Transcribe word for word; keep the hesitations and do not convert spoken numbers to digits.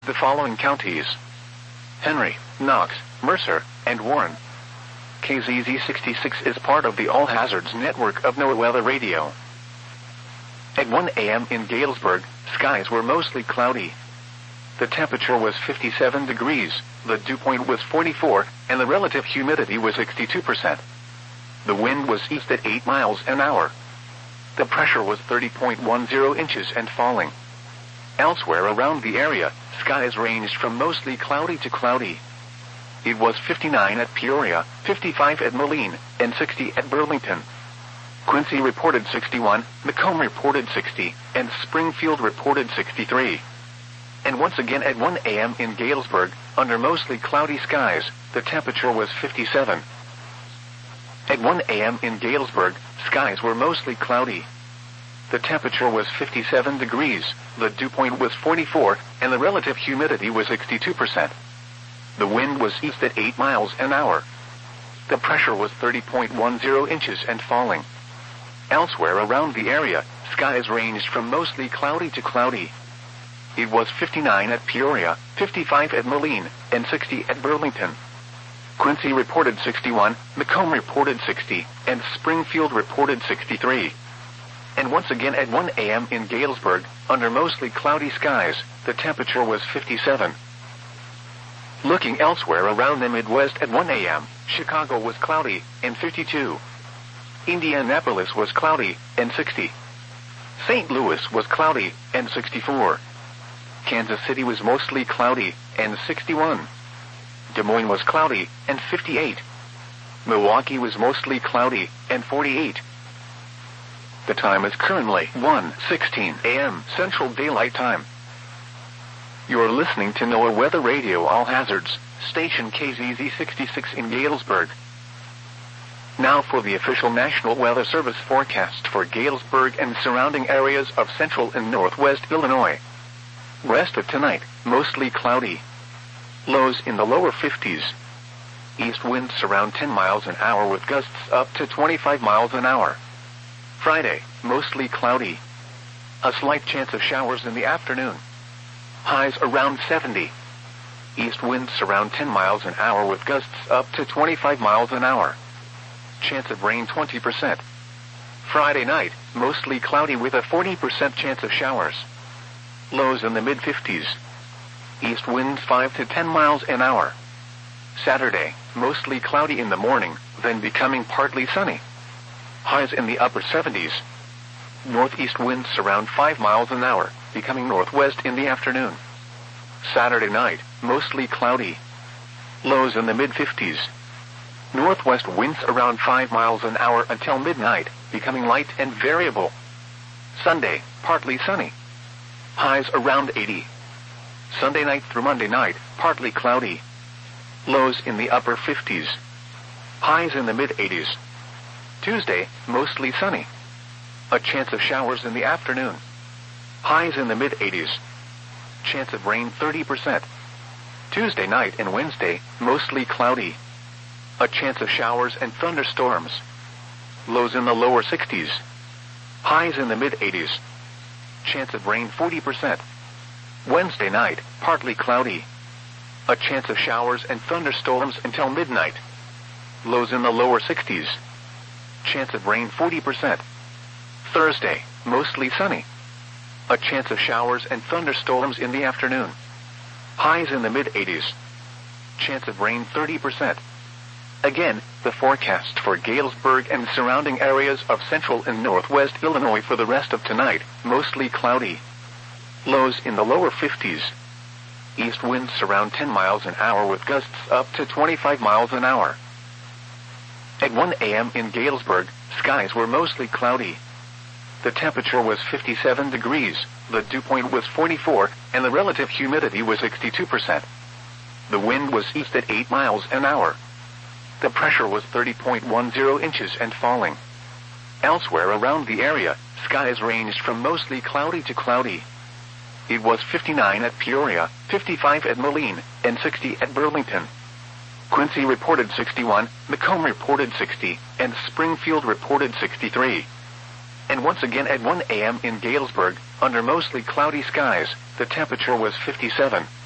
the following counties: Henry, Knox, Mercer, and Warren. K Z Z sixty-six is part of the All Hazards network of NOAA Weather Radio. At one a m in Galesburg, skies were mostly cloudy. The temperature was fifty-seven degrees, the dew point was forty-four, and the relative humidity was sixty-two percent. The wind was east at eight miles an hour. The pressure was thirty point one zero inches and falling. Elsewhere around the area, skies ranged from mostly cloudy to cloudy. It was fifty-nine at Peoria, fifty-five at Moline, and sixty at Burlington. Quincy reported sixty-one, Macomb reported sixty, and Springfield reported sixty-three. And once again at one a m in Galesburg, under mostly cloudy skies, the temperature was fifty-seven. At one a m in Galesburg, skies were mostly cloudy. The temperature was fifty-seven degrees, the dew point was forty-four, and the relative humidity was sixty-two percent. The wind was east at eight miles an hour. The pressure was thirty point one zero inches and falling. Elsewhere around the area, skies ranged from mostly cloudy to cloudy. It was fifty-nine at Peoria, fifty-five at Moline, and sixty at Burlington. Quincy reported sixty-one, Macomb reported sixty, and Springfield reported sixty-three. And once again at one a m in Galesburg, under mostly cloudy skies, the temperature was fifty-seven. Looking elsewhere around the Midwest at one a m, Chicago was cloudy, and fifty-two. Indianapolis was cloudy, and sixty. Saint Louis was cloudy, and sixty-four. Kansas City was mostly cloudy, and sixty-one. Des Moines was cloudy, and fifty-eight. Milwaukee was mostly cloudy, and forty-eight. The time is currently one sixteen a m Central Daylight Time. You are listening to NOAA Weather Radio All Hazards, station K Z Z sixty-six in Galesburg. Now for the official National Weather Service forecast for Galesburg and surrounding areas of central and northwest Illinois. Rest of tonight, mostly cloudy. Lows in the lower fifties. East winds around ten miles an hour with gusts up to twenty-five miles an hour. Friday, mostly cloudy. A slight chance of showers in the afternoon. Highs around seventy. East winds around ten miles an hour with gusts up to twenty-five miles an hour. Chance of rain twenty percent. Friday night, mostly cloudy with a forty percent chance of showers. Lows in the mid-fifties. East winds five to ten miles an hour. Saturday, mostly cloudy in the morning, then becoming partly sunny. Highs in the upper seventies. Northeast winds around five miles an hour, becoming northwest in the afternoon. Saturday night, mostly cloudy. Lows in the mid-fifties. Northwest winds around five miles an hour until midnight, becoming light and variable. Sunday, partly sunny. Highs around eighty. Sunday night through Monday night, partly cloudy. Lows in the upper fifties. Highs in the mid-eighties. Tuesday, mostly sunny. A chance of showers in the afternoon. Highs in the mid-eighties. Chance of rain thirty percent. Tuesday night and Wednesday, mostly cloudy. A chance of showers and thunderstorms. Lows in the lower sixties. Highs in the mid-eighties. Chance of rain forty percent. Wednesday night, partly cloudy. A chance of showers and thunderstorms until midnight. Lows in the lower sixties. Chance of rain forty percent. Thursday, mostly sunny. A chance of showers and thunderstorms in the afternoon. Highs in the mid-eighties. Chance of rain thirty percent. Again, the forecast for Galesburg and surrounding areas of central and northwest Illinois for the rest of tonight, mostly cloudy. Lows in the lower fifties. East winds around ten miles an hour with gusts up to twenty-five miles an hour. At one a m in Galesburg, skies were mostly cloudy. The temperature was fifty-seven degrees, the dew point was forty-four, and the relative humidity was sixty-two percent. The wind was east at eight miles an hour. The pressure was thirty point one zero inches and falling. Elsewhere around the area, skies ranged from mostly cloudy to cloudy. It was fifty-nine at Peoria, fifty-five at Moline, and sixty at Burlington. Quincy reported sixty-one, Macomb reported sixty, and Springfield reported sixty-three. And once again at one a m in Galesburg, under mostly cloudy skies, the temperature was fifty-seven.